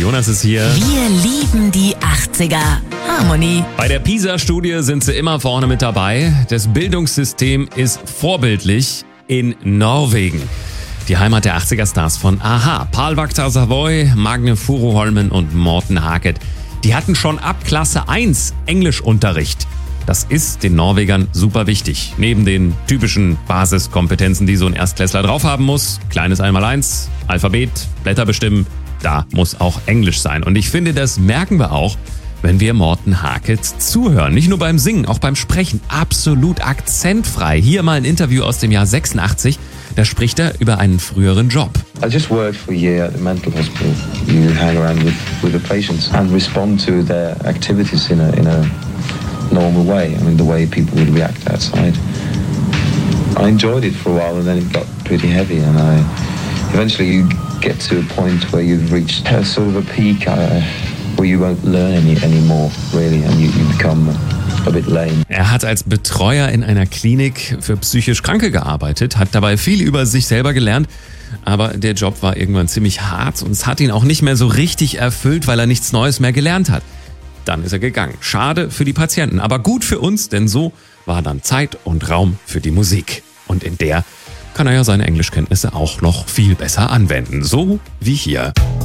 Jonas ist hier. Wir lieben die 80er. Harmony. Bei der PISA-Studie sind sie immer vorne mit dabei. Das Bildungssystem ist vorbildlich in Norwegen. Die Heimat der 80er-Stars von a-ha. Pål Vaktar Savoy, Magne Furuholmen und Morten Harket. Die hatten schon ab Klasse 1 Englischunterricht. Das ist den Norwegern super wichtig. Neben den typischen Basiskompetenzen, die so ein Erstklässler drauf haben muss. Kleines Einmaleins, Alphabet, Blätter bestimmen. Da muss auch Englisch sein. Und ich finde, das merken wir auch, wenn wir Morten Harket zuhören. Nicht nur beim Singen, auch beim Sprechen. Absolut akzentfrei. Hier mal ein Interview aus dem Jahr 86. Da spricht er über einen früheren Job. I just worked for a year at the mental hospital. You hang around with the patients and respond to their activities in a normal way. I mean, the way people would react outside. I enjoyed it for a while and then it got pretty heavy and eventually you get to a point where you've reached a sort of a peak where you won't learn anymore, really, and you become a bit lame. Er hat als Betreuer in einer Klinik für psychisch Kranke gearbeitet, hat dabei viel über sich selber gelernt, aber der Job war irgendwann ziemlich hart und es hat ihn auch nicht mehr so richtig erfüllt, weil er nichts Neues mehr gelernt hat. Dann ist er gegangen. Schade für die Patienten, aber gut für uns, denn so war dann Zeit und Raum für die Musik. Und in der kann er ja seine Englischkenntnisse auch noch viel besser anwenden. So wie hier.